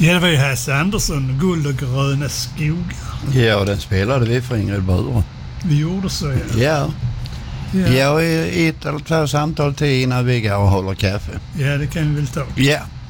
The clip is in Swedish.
Ja, det var ju Hasse Andersson, Guld och gröna skogar. Ja, och den spelade vi för Ingrid Bure. Vi gjorde så, ja. Ja, ett eller två samtal till innan vi går och håller kaffe. Ja, det kan vi väl ta. Ja.